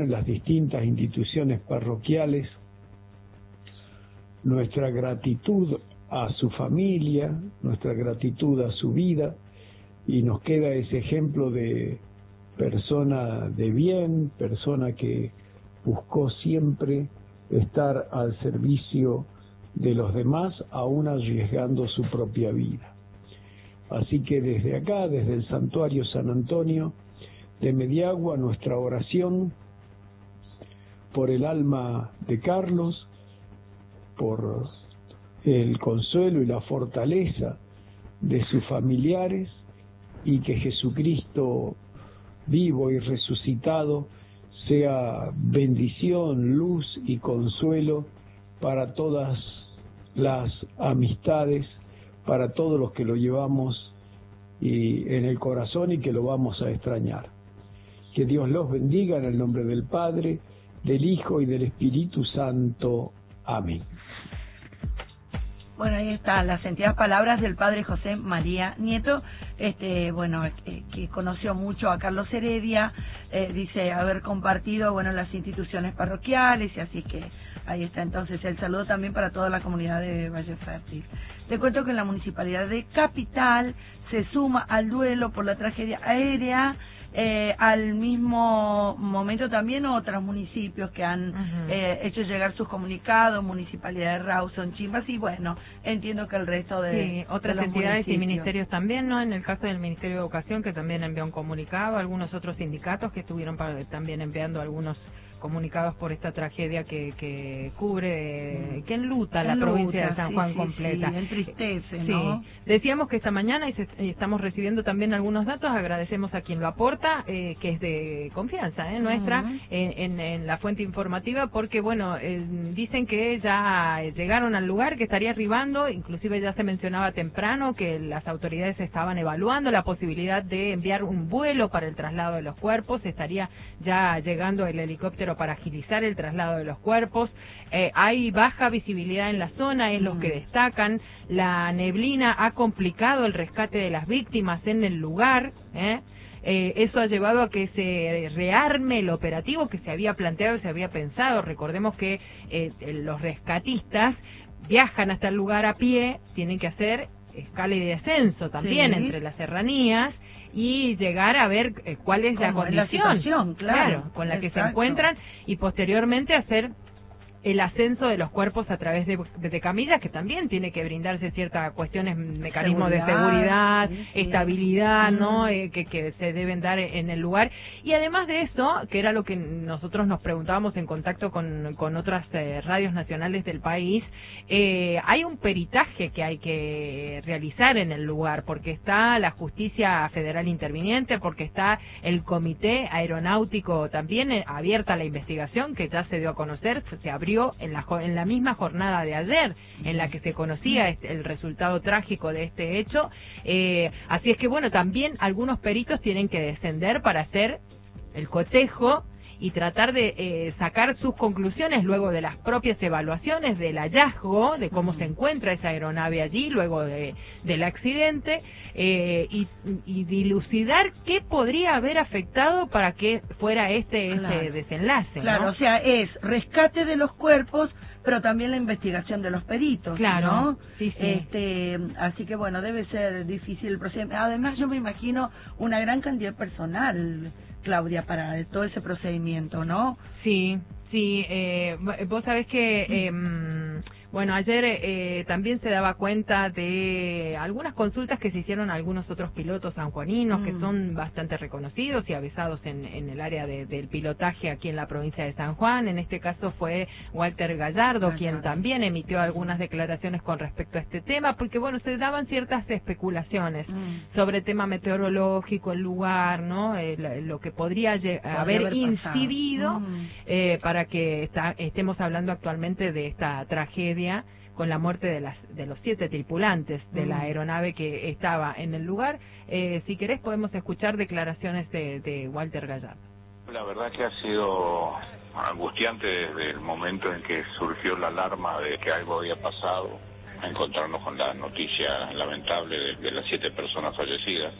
en las distintas instituciones parroquiales, nuestra gratitud a su familia, nuestra gratitud a su vida, y nos queda ese ejemplo de persona de bien, persona que buscó siempre estar al servicio de los demás, aún arriesgando su propia vida. Así que desde acá, desde el Santuario San Antonio de Mediagua, nuestra oración por el alma de Carlos, por el consuelo y la fortaleza de sus familiares, y que Jesucristo vivo y resucitado sea bendición, luz y consuelo para todas las amistades, para todos los que lo llevamos en el corazón y que lo vamos a extrañar. Que Dios los bendiga en el nombre del Padre, del Hijo y del Espíritu Santo. Amén. Bueno, ahí está, las sentidas palabras del padre José María Nieto, que conoció mucho a Carlos Heredia, dice haber compartido, las instituciones parroquiales, y así que ahí está entonces el saludo también para toda la comunidad de Valle Fértil. Te cuento que la Municipalidad de Capital se suma al duelo por la tragedia aérea. Al mismo momento también otros municipios que han hecho llegar sus comunicados, Municipalidad de Rawson, Chimbas, y entiendo que el resto de otras de entidades y ministerios también, ¿no? En el caso del Ministerio de Educación, que también envió un comunicado, algunos otros sindicatos que estuvieron también enviando algunos comunicados por esta tragedia que cubre, que enluta la provincia de San Juan completa. Sí, entristece, ¿no? Sí. Decíamos que esta mañana, y estamos recibiendo también algunos datos, agradecemos a quien lo aporta, que es de confianza, nuestra, en la fuente informativa, porque, dicen que ya llegaron al lugar, que estaría arribando, inclusive ya se mencionaba temprano que las autoridades estaban evaluando la posibilidad de enviar un vuelo para el traslado de los cuerpos, estaría ya llegando el helicóptero para agilizar el traslado de los cuerpos. Hay baja visibilidad en la zona, es lo que destacan. La neblina ha complicado el rescate de las víctimas en el lugar. Eso ha llevado a que se rearme el operativo que se había planteado y se había pensado. Recordemos que los rescatistas viajan hasta el lugar a pie, tienen que hacer escala y descenso también entre las serranías, y llegar a ver cuál es la condición, la situación, claro, con la que se encuentran, y posteriormente hacer el ascenso de los cuerpos a través de camillas, que también tiene que brindarse ciertas cuestiones, mecanismos de seguridad, estabilidad, ¿no? Que se deben dar en el lugar. Y además de eso, que era lo que nosotros nos preguntábamos en contacto con otras radios nacionales del país, hay un peritaje que hay que realizar en el lugar, porque está la Justicia Federal Interviniente, porque está el Comité Aeronáutico también abierta a la investigación, que ya se dio a conocer, se abrió en la misma jornada de ayer, en la que se conocía el resultado trágico de este hecho. Así es que, también algunos peritos tienen que descender para hacer el cotejo y tratar de sacar sus conclusiones luego de las propias evaluaciones del hallazgo, de cómo se encuentra esa aeronave allí luego del accidente, y dilucidar qué podría haber afectado para que fuera ese desenlace. Claro, ¿no? o sea, es rescate de los cuerpos, pero también la investigación de los peritos, claro, ¿no? Sí. Así que debe ser difícil el procedimiento. Además, yo me imagino una gran cantidad de personal, Claudia, para todo ese procedimiento, ¿no? Sí, vos sabés que ayer también se daba cuenta de algunas consultas que se hicieron a algunos otros pilotos sanjuaninos que son bastante reconocidos y avisados en el área del pilotaje aquí en la provincia de San Juan. En este caso fue Walter Gallardo quien también emitió algunas declaraciones con respecto a este tema, porque se daban ciertas especulaciones sobre el tema meteorológico, el lugar, ¿no? Lo que podría haber incidido para que estemos hablando actualmente de esta tragedia con la muerte de los 7 tripulantes de la aeronave que estaba en el lugar. Si querés podemos escuchar declaraciones de Walter Gallardo. La verdad que ha sido angustiante desde el momento en que surgió la alarma de que algo había pasado, a encontrarnos con la noticia lamentable de las 7 personas fallecidas.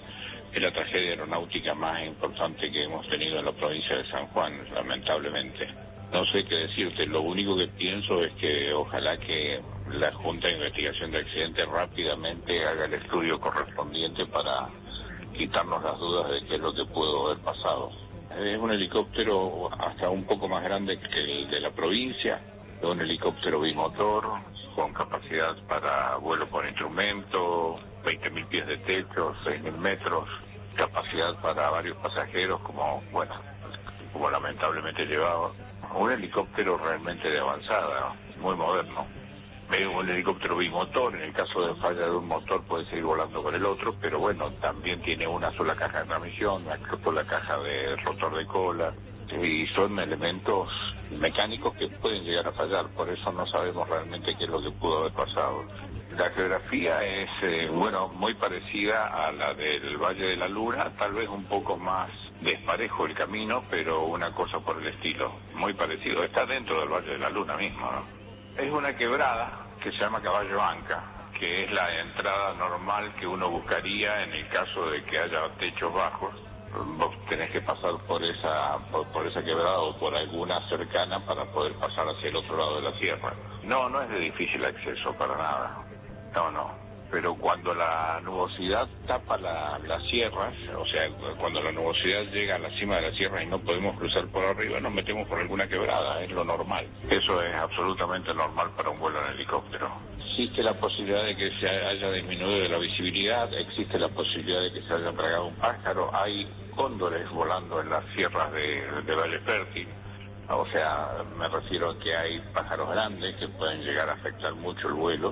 Es la tragedia aeronáutica más importante que hemos tenido en la provincia de San Juan, lamentablemente. No sé qué decirte, lo único que pienso es que ojalá que la Junta de Investigación de Accidentes rápidamente haga el estudio correspondiente para quitarnos las dudas de qué es lo que pudo haber pasado. Es un helicóptero hasta un poco más grande que el de la provincia, es un helicóptero bimotor con capacidad para vuelo por instrumento, 20.000 pies de techo, 6.000 metros, capacidad para varios pasajeros, como lamentablemente llevaba. Un helicóptero realmente de avanzada, muy moderno. Un helicóptero bimotor, en el caso de falla de un motor puede seguir volando con el otro, pero bueno, también tiene una sola caja de transmisión, la caja de rotor de cola, y son elementos mecánicos que pueden llegar a fallar, por eso no sabemos realmente qué es lo que pudo haber pasado. La geografía es, muy parecida a la del Valle de la Luna, tal vez un poco más desparejo el camino, pero una cosa por el estilo, muy parecido. Está dentro del Valle de la Luna mismo, ¿no? Es una quebrada que se llama Caballo Anca, que es la entrada normal que uno buscaría en el caso de que haya techos bajos. Vos tenés que pasar por esa quebrada o por alguna cercana para poder pasar hacia el otro lado de la sierra. No es de difícil acceso para nada. No. Pero cuando la nubosidad tapa las sierras, o sea, cuando la nubosidad llega a la cima de la sierra y no podemos cruzar por arriba, nos metemos por alguna quebrada, es lo normal. Eso es absolutamente normal para un vuelo en helicóptero. Existe la posibilidad de que se haya disminuido la visibilidad, existe la posibilidad de que se haya tragado un pájaro, hay cóndores volando en las sierras de Valle Fértil. O sea, me refiero a que hay pájaros grandes que pueden llegar a afectar mucho el vuelo.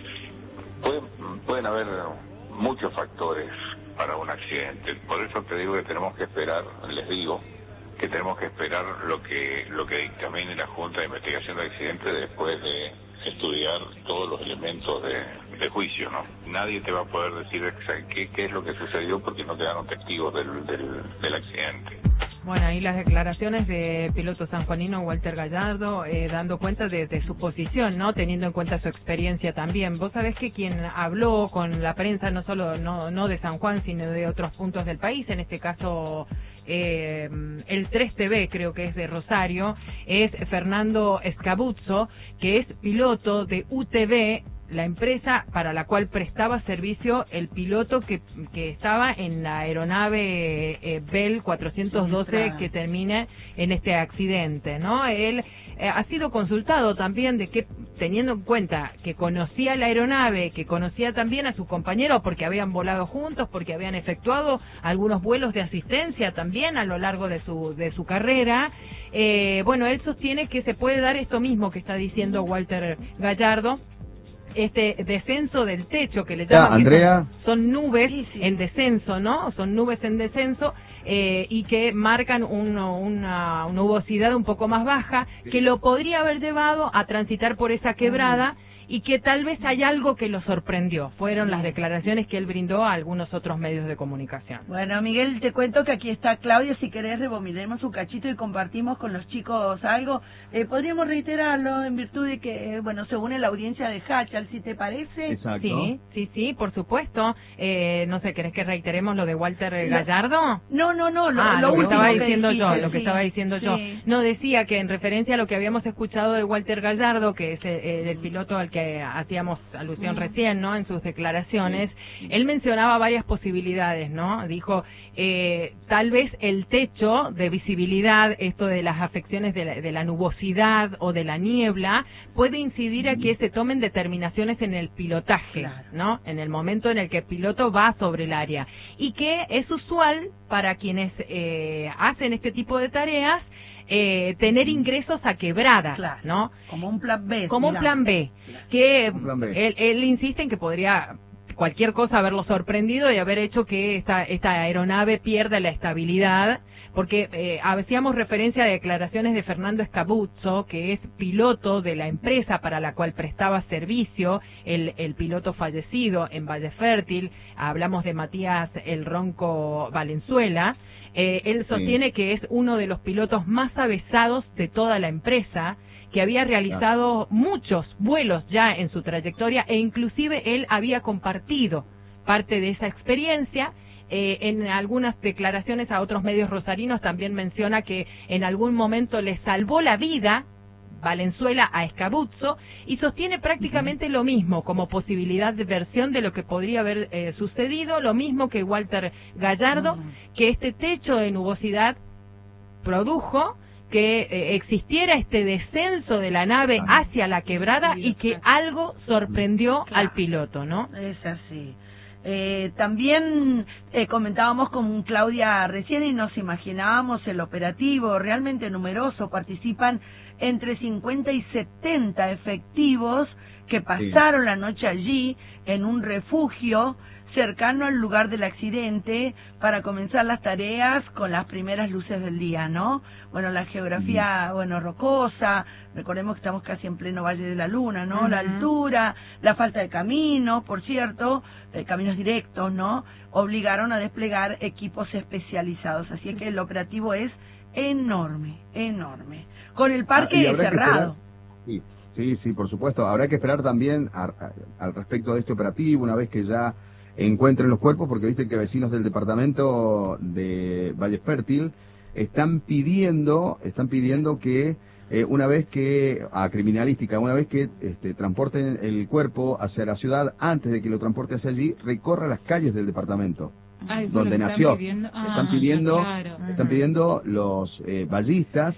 Pueden haber muchos factores para un accidente, por eso te digo que tenemos que esperar, lo que dictamine la Junta de Investigación de Accidentes después de estudiar todos los elementos de juicio, ¿no? Nadie te va a poder decir qué es lo que sucedió porque no quedaron testigos del accidente. Bueno, ahí las declaraciones de piloto sanjuanino Walter Gallardo, dando cuenta de su posición, ¿no? Teniendo en cuenta su experiencia también. Vos sabés que quien habló con la prensa, no de San Juan, sino de otros puntos del país, en este caso el 3TV, creo que es de Rosario, es Fernando Scabuzzo, que es piloto de UTV, la empresa para la cual prestaba servicio el piloto que estaba en la aeronave Bell 412 que termina en este accidente, ¿no? Él ha sido consultado también de que, teniendo en cuenta que conocía la aeronave, que conocía también a su compañero porque habían volado juntos, porque habían efectuado algunos vuelos de asistencia también a lo largo de su carrera, él sostiene que se puede dar esto mismo que está diciendo Walter Gallardo, este descenso del techo que le llaman, Andrea, son nubes en descenso, ¿no? Son nubes en descenso y que marcan una nubosidad un poco más baja que lo podría haber llevado a transitar por esa quebrada y que tal vez hay algo que lo sorprendió. Fueron las declaraciones que él brindó a algunos otros medios de comunicación. Bueno, Miguel, te cuento que aquí está Claudia, si querés rebobinemos un cachito y compartimos con los chicos algo. Podríamos reiterarlo en virtud de que, se une la audiencia de Hachal, si te parece. Exacto. Sí, por supuesto. No sé, ¿querés que reiteremos lo de Walter Gallardo? No, lo que estaba diciendo yo, lo que estaba diciendo yo. Sí. No, decía que en referencia a lo que habíamos escuchado de Walter Gallardo, que es el piloto al que hacíamos alusión recién, ¿no? En sus declaraciones, él mencionaba varias posibilidades, ¿no? Dijo, tal vez el techo de visibilidad, esto de las afecciones de la nubosidad o de la niebla, puede incidir a que se tomen determinaciones en el pilotaje, ¿no? En el momento en el que el piloto va sobre el área. Y que es usual para quienes hacen este tipo de tareas, tener ingresos a quebradas, ¿no? Como un plan B. Como un plan B. Que él insiste en que podría cualquier cosa haberlo sorprendido y haber hecho que esta aeronave pierda la estabilidad, porque hacíamos referencia a declaraciones de Fernando Scabuzzo, que es piloto de la empresa para la cual prestaba servicio, el piloto fallecido en Valle Fértil. Hablamos de Matías El Ronco Valenzuela. Él sostiene que es uno de los pilotos más avesados de toda la empresa, que había realizado muchos vuelos ya en su trayectoria e inclusive él había compartido parte de esa experiencia En algunas declaraciones a otros medios rosarinos también menciona que en algún momento le salvó la vida Valenzuela a Escabuzzo, y sostiene prácticamente lo mismo como posibilidad de versión de lo que podría haber sucedido, lo mismo que Walter Gallardo, que este techo de nubosidad produjo que existiera este descenso de la nave hacia la quebrada y que algo sorprendió al piloto, ¿no? Es así. También comentábamos con Claudia recién y nos imaginábamos el operativo realmente numeroso. Participan entre 50 y 70 efectivos que pasaron la noche allí en un refugio cercano al lugar del accidente para comenzar las tareas con las primeras luces del día, ¿no? Bueno, la geografía, rocosa, recordemos que estamos casi en pleno Valle de la Luna, ¿no? La altura, la falta de caminos, por cierto, caminos directos, ¿no? Obligaron a desplegar equipos especializados, así que el operativo es enorme, enorme. Con el parque cerrado. Sí, por supuesto. Habrá que esperar también al respecto de este operativo, una vez que ya encuentren los cuerpos, porque viste que vecinos del departamento de Valle Fértil están pidiendo que una vez que a criminalística, una vez que transporten el cuerpo hacia la ciudad, antes de que lo transporte hacia allí, recorra las calles del departamento donde nació. Están pidiendo los vallistas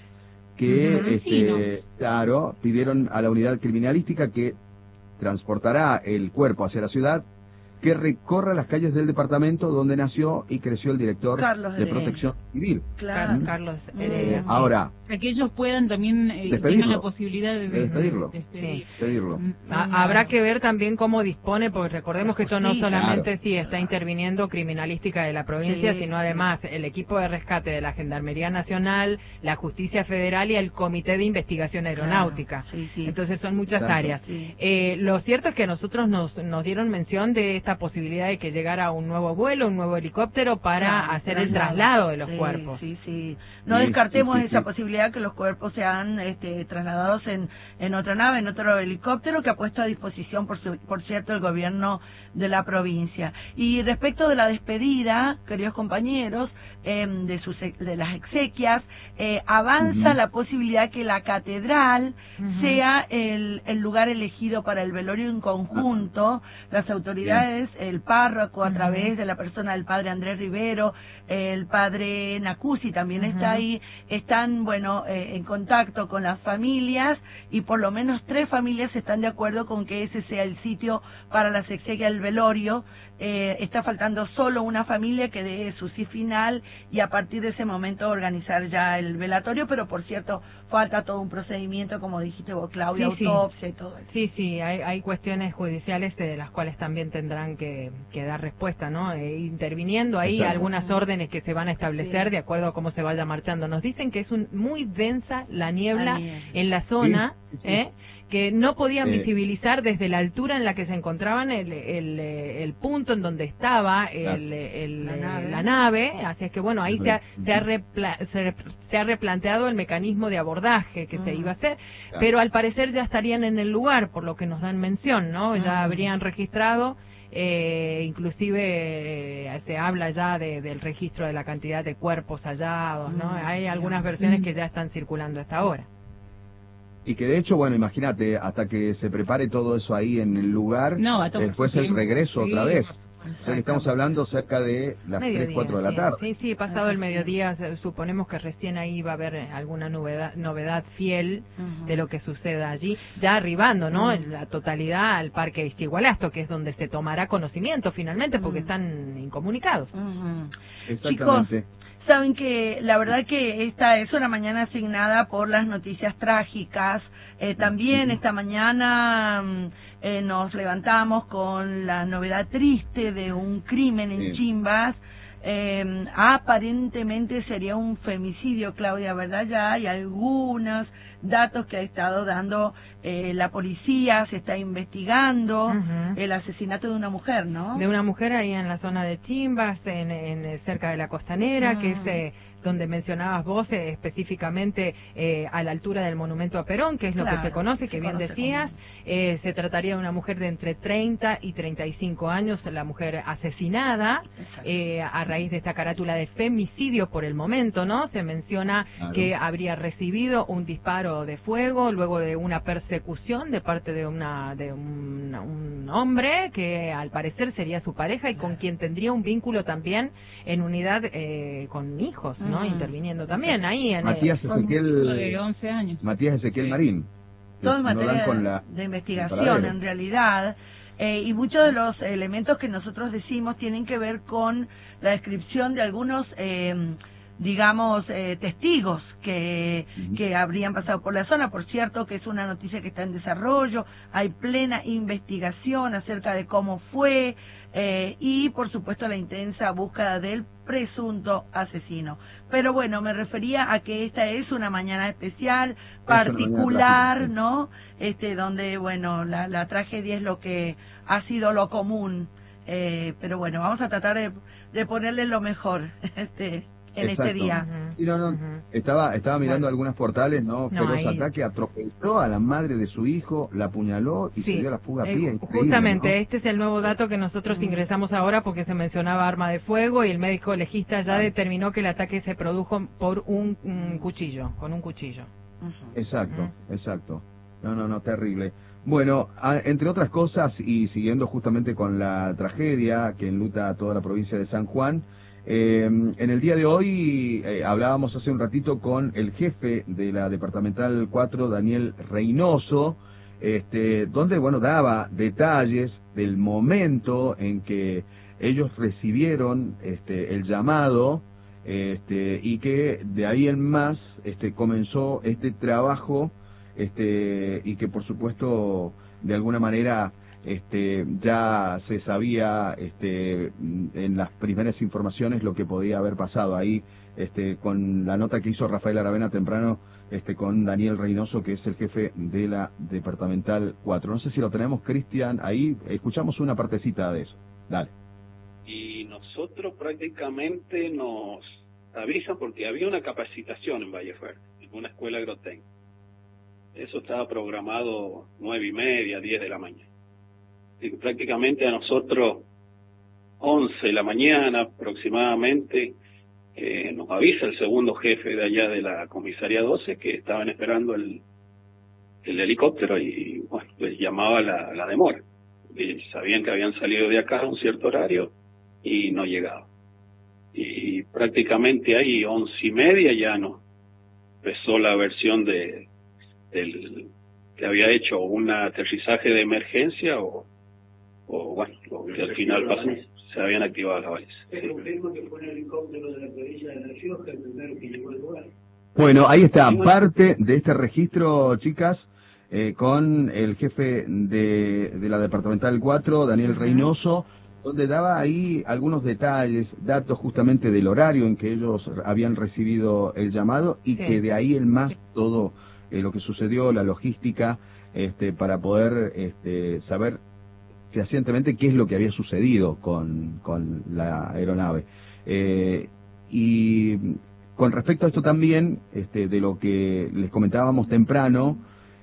que pidieron a la unidad criminalística que transportará el cuerpo hacia la ciudad, que recorra las calles del departamento donde nació y creció el director de Protección Civil. Carlos Heredia. Ahora, que ellos puedan también tengan la posibilidad de despedirlo. Habrá que ver también cómo dispone, porque recordemos que esto no solamente está interviniendo criminalística de la provincia, sino además el equipo de rescate de la Gendarmería Nacional, la Justicia Federal y el Comité de Investigación Aeronáutica. Entonces son muchas áreas. Lo cierto es que nosotros nos dieron mención de esta posibilidad de que llegara un nuevo vuelo, un nuevo helicóptero para hacer el traslado de los cuerpos. No descartemos esa posibilidad que los cuerpos sean trasladados en otra nave, en otro helicóptero que ha puesto a disposición, por cierto, el gobierno de la provincia. Y respecto de la despedida, queridos compañeros, de las exequias, avanza la posibilidad que la catedral sea el lugar elegido para el velorio en conjunto. Las autoridades, el párroco a través de la persona del padre Andrés Rivero, el padre Nacusi también está ahí, están en contacto con las familias, y por lo menos 3 familias están de acuerdo con que ese sea el sitio para las exequias del velorio. Está faltando solo una familia que dé su sí final, y a partir de ese momento organizar ya el velatorio, pero por cierto falta todo un procedimiento, como dijiste vos, Claudia, autopsia y todo eso. Hay cuestiones judiciales de las cuales también tendrán que dar respuesta, ¿no? Interviniendo ahí algunas órdenes que se van a establecer de acuerdo a cómo se vaya marchando. Nos dicen que es muy densa la niebla en la zona, que no podían visibilizar desde la altura en la que se encontraban el punto en donde estaba la nave, así es que ahí se ha replanteado el mecanismo de abordaje que se iba a hacer, pero al parecer ya estarían en el lugar, por lo que nos dan mención, ¿no? Ya habrían registrado, inclusive se habla ya del registro de la cantidad de cuerpos hallados, ¿no? Hay algunas versiones que ya están circulando hasta ahora. Y que de hecho, imagínate, hasta que se prepare todo eso ahí en el lugar, después el regreso otra vez. O sea, que estamos hablando cerca de las 3, 4 de la tarde. Sí, pasado el mediodía, suponemos que recién ahí va a haber alguna novedad fiel de lo que suceda allí, ya arribando, ¿no? En la totalidad al Parque Istigualasto, que es donde se tomará conocimiento finalmente, porque están incomunicados. Exactamente. Chicos, saben que la verdad que esta es una mañana asignada por las noticias trágicas. También esta mañana nos levantamos con la novedad triste de un crimen en Chimbas. Aparentemente sería un femicidio, Claudia, ¿verdad? Ya hay algunos datos que ha estado dando la policía, se está investigando el asesinato de una mujer, ¿no? De una mujer ahí en la zona de Chimbas, cerca de la Costanera, que es donde mencionabas vos específicamente a la altura del monumento a Perón, que es lo que se conoce, que bien decías. Se trataría de una mujer de entre 30 y 35 años, la mujer asesinada, a raíz de esta carátula de femicidio por el momento, ¿no? Se menciona que habría recibido un disparo de fuego luego de una persecución de parte de un hombre que al parecer sería su pareja y con quien tendría un vínculo también en unidad con hijos, ¿no? Interviniendo también ahí en Matías Ezequiel, de 11 años. Matías Ezequiel Marín. Todo en materia de investigación, en realidad. Y muchos de los elementos que nosotros decimos tienen que ver con la descripción de algunos digamos, testigos que habrían pasado por la zona. Por cierto, que es una noticia que está en desarrollo, hay plena investigación acerca de cómo fue, y por supuesto la intensa búsqueda del presunto asesino. Pero bueno, me refería a que esta es una mañana especial, particular, ¿no? Donde, bueno, la tragedia es lo que ha sido lo común, pero bueno, vamos a tratar de ponerle lo mejor, en este día. Sí, estaba mirando algunos portales, ¿no? Feroz ataque, atropelló a la madre de su hijo, la apuñaló y se dio la fuga a pie. Justamente, ¿no? Este es el nuevo dato que nosotros ingresamos ahora porque se mencionaba arma de fuego y el médico legista ya determinó que el ataque se produjo por un cuchillo, con un cuchillo. Exacto. No, terrible. Bueno, entre otras cosas, y siguiendo justamente con la tragedia que enluta a toda la provincia de San Juan, en el día de hoy hablábamos hace un ratito con el jefe de la Departamental 4, Daniel Reynoso, donde, bueno, daba detalles del momento en que ellos recibieron el llamado, y que de ahí en más comenzó este trabajo, y que por supuesto de alguna manera ya se sabía en las primeras informaciones lo que podía haber pasado ahí, con la nota que hizo Rafael Aravena temprano, con Daniel Reynoso, que es el jefe de la Departamental 4. No sé si lo tenemos, Cristian, ahí escuchamos una partecita de eso. Dale. Y nosotros prácticamente nos avisan porque había una capacitación en Vallefuerte, en una escuela agrotécnica. Eso estaba programado 9:30, 10 de la mañana. Y prácticamente a nosotros 11 de la mañana aproximadamente nos avisa el segundo jefe de allá de la comisaría 12 que estaban esperando el helicóptero y bueno, les llamaba la demora. Y sabían que habían salido de acá a un cierto horario y no llegaban. Y prácticamente ahí 11:30 ya no empezó la versión del que había hecho un aterrizaje de emergencia o bueno, lo que al final pasó, se habían activado las balizas. Se confirma que fue un helicóptero de la provincia de La Rioja el primero que llegó al lugar. Bueno, ahí está, parte de este registro, chicas, con el jefe de la Departamental 4, Daniel Reynoso, donde daba ahí algunos detalles, datos justamente del horario en que ellos habían recibido el llamado y que de ahí en más todo lo que sucedió, la logística, para poder saber fehacientemente qué es lo que había sucedido con la aeronave. Y con respecto a esto también, de lo que les comentábamos temprano,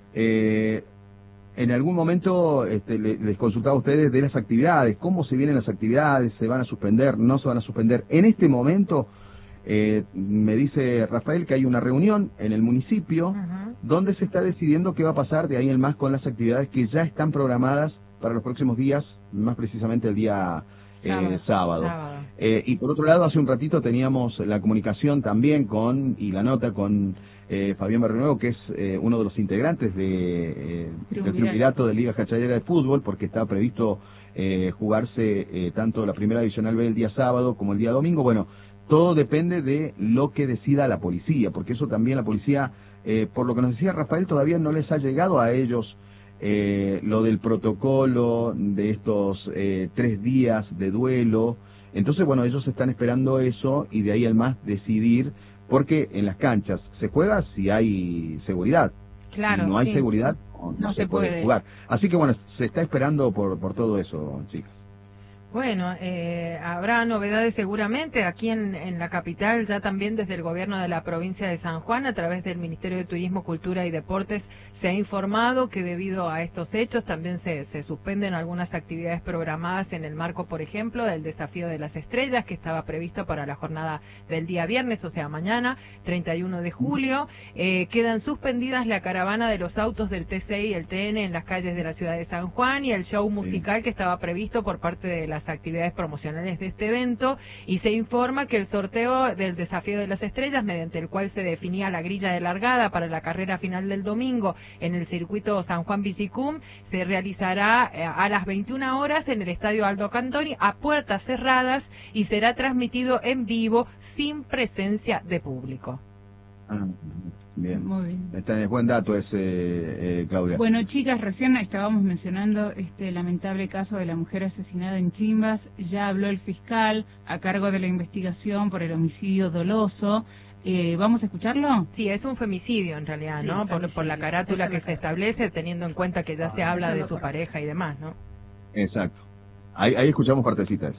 en algún momento les consultaba a ustedes de las actividades, cómo se vienen las actividades, se van a suspender, no se van a suspender. En este momento, me dice Rafael que hay una reunión en el municipio donde se está decidiendo qué va a pasar de ahí en más con las actividades que ya están programadas para los próximos días, más precisamente el día sábado. Y por otro lado, hace un ratito teníamos la comunicación también y la nota con Fabián Barrionuevo, que es uno de los integrantes del triunvirato de Liga Cachayera de Fútbol, porque está previsto jugarse tanto la primera divisional B el día sábado como el día domingo. Bueno, todo depende de lo que decida la policía, porque eso también la policía, por lo que nos decía Rafael, todavía no les ha llegado a ellos lo del protocolo de estos 3 días de duelo. Entonces, bueno, ellos están esperando eso y de ahí al más decidir, porque en las canchas se juega si hay seguridad. Claro, si no hay seguridad, no se puede jugar. Así que, bueno, se está esperando por todo eso, chicas. Bueno, habrá novedades seguramente aquí en la capital, ya también desde el gobierno de la provincia de San Juan, a través del Ministerio de Turismo, Cultura y Deportes, se ha informado que debido a estos hechos también se suspenden algunas actividades programadas en el marco, por ejemplo, del Desafío de las Estrellas, que estaba previsto para la jornada del día viernes, o sea, mañana, 31 de julio. Quedan suspendidas la caravana de los autos del TC y el TN en las calles de la ciudad de San Juan y el show musical que estaba previsto por parte de las actividades promocionales de este evento, y se informa que el sorteo del Desafío de las Estrellas, mediante el cual se definía la grilla de largada para la carrera final del domingo en el circuito San Juan Bicicum, se realizará a las 21 horas en el Estadio Aldo Cantoni a puertas cerradas y será transmitido en vivo sin presencia de público. Bien. Muy bien. Este es buen dato ese, Claudia. Bueno, chicas, recién estábamos mencionando este lamentable caso de la mujer asesinada en Chimbas. Ya habló el fiscal a cargo de la investigación por el homicidio doloso. ¿Vamos a escucharlo? Sí, es un femicidio en realidad, sí, ¿no? Por la carátula que se establece, teniendo en cuenta que ya se habla de su pareja y demás, ¿no? Exacto. Ahí escuchamos partecitas.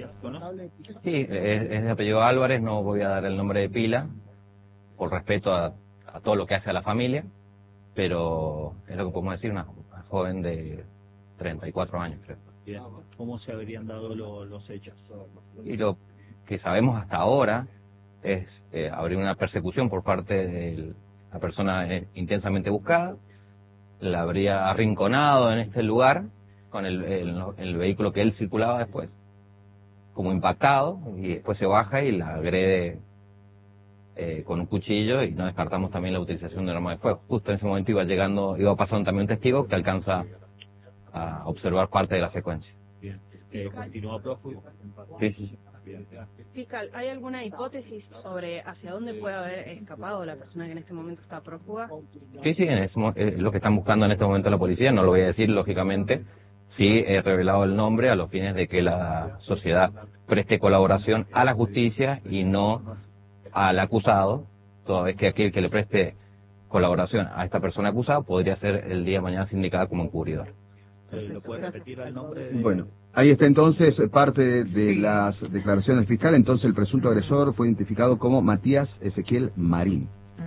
Sí, es de apellido Álvarez, no voy a dar el nombre de pila, por respeto a todo lo que hace a la familia, pero es lo que podemos decir, una joven de 34 años, creo. Bien. ¿Cómo se habrían dado los hechos? Y lo que sabemos hasta ahora es habría una persecución por parte de la persona intensamente buscada, la habría arrinconado en este lugar con el vehículo que él circulaba después, como impactado, y después se baja y la agrede con un cuchillo, y no descartamos también la utilización de un arma de fuego. Justo en ese momento iba pasando también un testigo que alcanza a observar parte de la secuencia. Bien. ¿Continúa prófugo? Sí, sí, sí. Fiscal, ¿hay alguna hipótesis sobre hacia dónde puede haber escapado la persona que en este momento está prófuga? Sí, es lo que están buscando en este momento la policía, no lo voy a decir lógicamente. Sí he revelado el nombre a los fines de que la sociedad preste colaboración a la justicia y no al acusado, toda vez que aquel que le preste colaboración a esta persona acusada podría ser el día de mañana sindicada como encubridor. ¿Lo puede repetir el nombre? Bueno, ahí está entonces parte de las declaraciones del fiscal. Entonces el presunto agresor fue identificado como Matías Ezequiel Marín.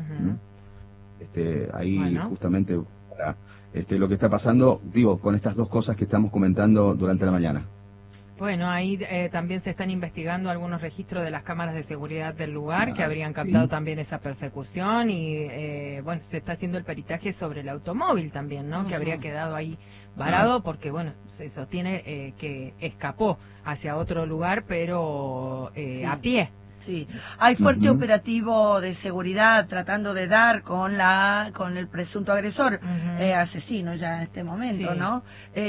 Ahí bueno, justamente para lo que está pasando, digo, con estas dos cosas que estamos comentando durante la mañana. Bueno, ahí también se están investigando algunos registros de las cámaras de seguridad del lugar que habrían captado también esa persecución, y bueno, se está haciendo el peritaje sobre el automóvil también, ¿no? Que habría quedado ahí varado porque, bueno, se sostiene que escapó hacia otro lugar, pero a pie. Sí, hay fuerte operativo de seguridad tratando de dar con el presunto agresor, asesino ya en este momento, ¿no?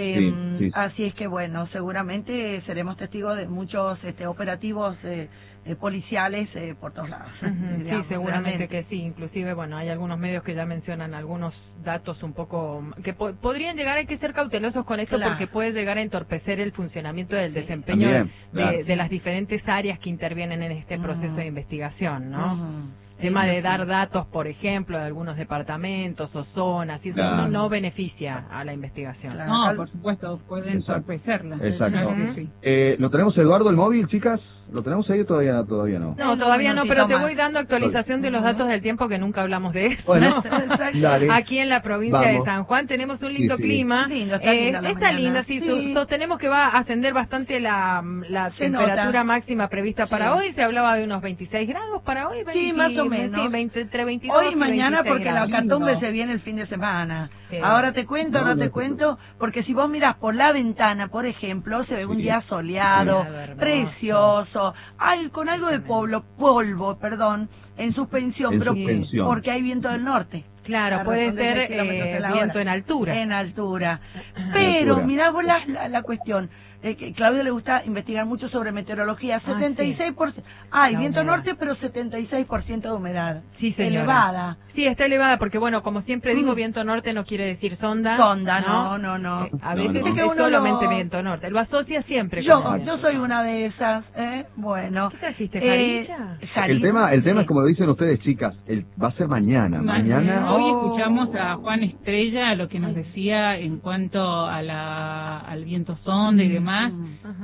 Así es que bueno, seguramente seremos testigos de muchos operativos policiales por todos lados. Digamos, sí, seguramente que sí. Inclusive, bueno, hay algunos medios que ya mencionan algunos datos un poco que podrían llegar. Hay que ser cautelosos con esto porque puede llegar a entorpecer el funcionamiento del desempeño de las diferentes áreas que intervienen en este proceso de investigación, ¿no? Tema de dar datos, por ejemplo, de algunos departamentos o zonas, y eso no beneficia a la investigación. No, por supuesto, pueden entorpecerla. Exacto. ¿Lo tenemos, Eduardo, el móvil, chicas? ¿Lo tenemos ahí o todavía no? No, todavía no, pero te voy dando actualización de los datos del tiempo, que nunca hablamos de eso. Bueno, aquí en la provincia de San Juan tenemos un lindo clima. Está linda, sostenemos que va a ascender bastante la temperatura máxima prevista para hoy. Se hablaba de unos 26 grados para hoy. Sí, más o menos. Sí, entre 22 hoy y mañana, 26 porque grados. la hecatombe se viene el fin de semana. Ahora te cuento, no te cuento, porque si vos mirás por la ventana, por ejemplo, se ve un día soleado, precioso, con algo de polvo, en suspensión, pero porque hay viento del norte. Claro, puede ser viento en altura. En altura. Pero mirá vos la cuestión. Que Claudia le gusta investigar mucho sobre meteorología. 76%. Hay viento norte, pero 76% de humedad. Sí, señora. Elevada. Sí, está elevada, porque bueno, como siempre digo, viento norte no quiere decir sonda. Sonda, no. A veces es solamente viento norte. Lo asocia siempre. Yo soy una de esas, Bueno. ¿Qué trajiste, Jarilla? El tema es como lo dicen ustedes, chicas, va a ser mañana. hoy escuchamos a Juan Estrella lo que nos decía en cuanto a al viento sonda y demás.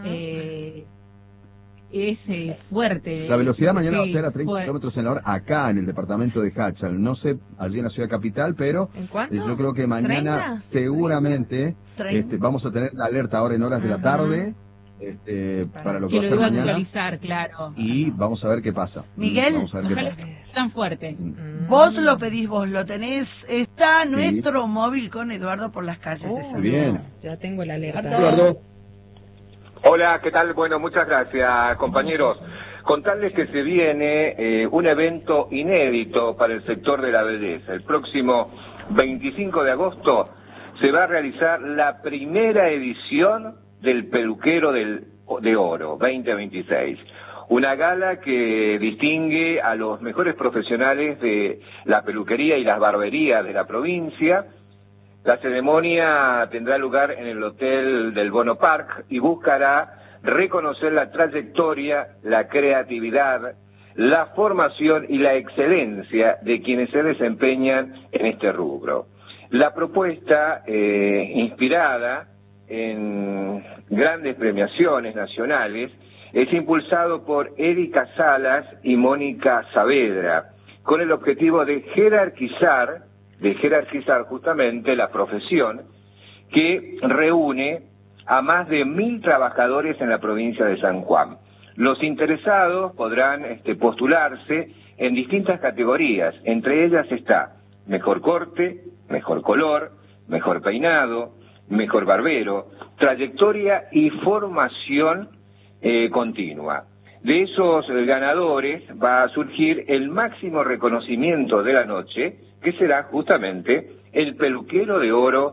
Es fuerte. La velocidad mañana va a ser a 30 fuerte. kilómetros en la hora acá en el departamento de Hachal. No sé, allí en la ciudad capital, pero yo creo que mañana 30. seguramente vamos a tener la alerta ahora en horas de la tarde. Para lo que va a ser mañana. Actualizar, claro. Y vamos a ver qué pasa. Miguel, vamos a ver qué pasa. Tan fuerte. Vos lo pedís, vos lo tenés. Está nuestro móvil con Eduardo por las calles de San Bien. Ya tengo la alerta. Eduardo. Hola, ¿qué tal? Bueno, muchas gracias, compañeros. Contarles que se viene un evento inédito para el sector de la belleza. El próximo 25 de agosto se va a realizar la primera edición del Peluquero de Oro 2026. Una gala que distingue a los mejores profesionales de la peluquería y las barberías de la provincia. La ceremonia tendrá lugar en el Hotel del Bono Park y buscará reconocer la trayectoria, la creatividad, la formación y la excelencia de quienes se desempeñan en este rubro. La propuesta, inspirada en grandes premiaciones nacionales, es impulsado por Erika Salas y Mónica Saavedra, con el objetivo de jerarquizar justamente la profesión que reúne a más de 1.000 trabajadores en la provincia de San Juan. Los interesados podrán postularse en distintas categorías, entre ellas está mejor corte, mejor color, mejor peinado, mejor barbero, trayectoria y formación continua. De esos ganadores va a surgir el máximo reconocimiento de la noche, que será justamente el Peluquero de Oro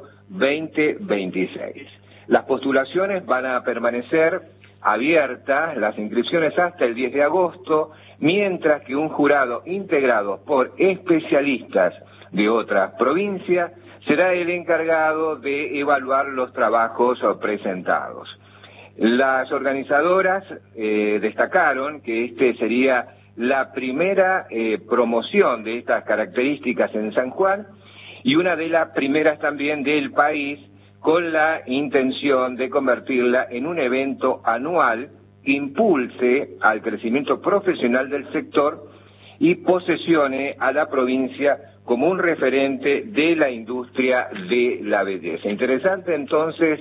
2026. Las postulaciones van a permanecer abiertas, las inscripciones hasta el 10 de agosto, mientras que un jurado integrado por especialistas de otras provincias será el encargado de evaluar los trabajos presentados. Las organizadoras destacaron que sería la primera promoción de estas características en San Juan y una de las primeras también del país, con la intención de convertirla en un evento anual que impulse al crecimiento profesional del sector y posesione a la provincia como un referente de la industria de la belleza. Interesante entonces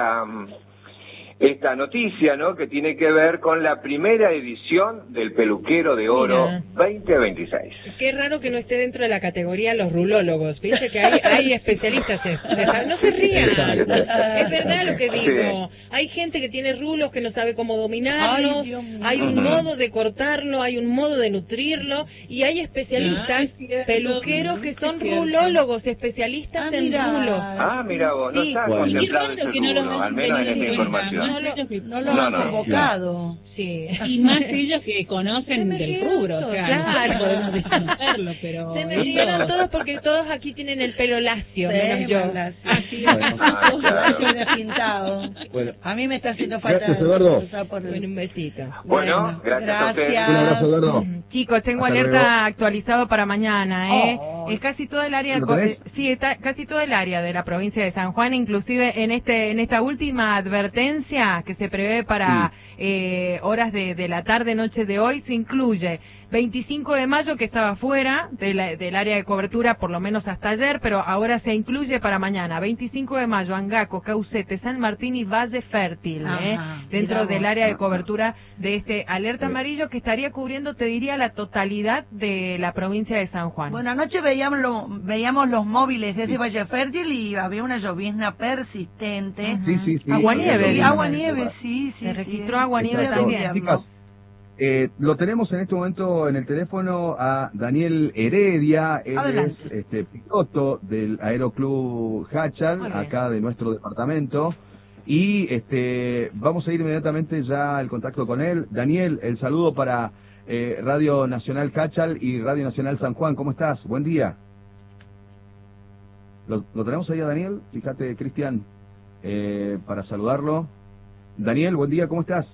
esta noticia, ¿no?, que tiene que ver con la primera edición del Peluquero de Oro 2026. Qué raro que no esté dentro de la categoría los rulólogos. Fíjate que hay especialistas. No se rían. Es verdad lo que digo. Sí. Hay gente que tiene rulos que no sabe cómo dominarlos. Hay un modo de cortarlo, hay un modo de nutrirlo. Y hay especialistas, peluqueros que son rulólogos, especialistas en rulos. Mira vos, no está contemplado ese rulo, al menos en esta información. No lo han convocado. Sí. Y más ellos que conocen del rubro, o sea, claro. no podemos desconocerlo, pero... Se me olvidaron todos porque todos aquí tienen el pelo lacio, menos yo. Así pintado. Bueno. A mí me está haciendo falta... Gracias, Eduardo. Bueno, un besito. Bueno, gracias a ustedes. Un abrazo, Eduardo. Chicos, tengo Hasta alerta luego. actualizado para mañana, Es casi todo el área casi todo el área de la provincia de San Juan, inclusive en esta última advertencia que se prevé para horas de la tarde, noche de hoy, se incluye 25 de mayo, que estaba fuera del área de cobertura, por lo menos hasta ayer, pero ahora se incluye para mañana. 25 de mayo, Angaco, Caucete, San Martín y Valle Fértil, dentro del área de cobertura de este alerta amarillo que estaría cubriendo, te diría, la totalidad de la provincia de San Juan. Bueno, anoche veíamos los móviles de ese Valle Fértil y había una llovizna persistente. Sí. Aguanieve. Aguanieve, sí. Se registró aguanieve también. Chicas, lo tenemos en este momento en el teléfono a Daniel Heredia. Él es piloto del Aeroclub Hachal, acá de nuestro departamento. Y vamos a ir inmediatamente ya al contacto con él. Daniel, el saludo para Radio Nacional Hachal y Radio Nacional San Juan. ¿Cómo estás? Buen día. ¿Lo tenemos ahí a Daniel? Fíjate, Cristian, para saludarlo. Daniel, buen día, ¿cómo estás?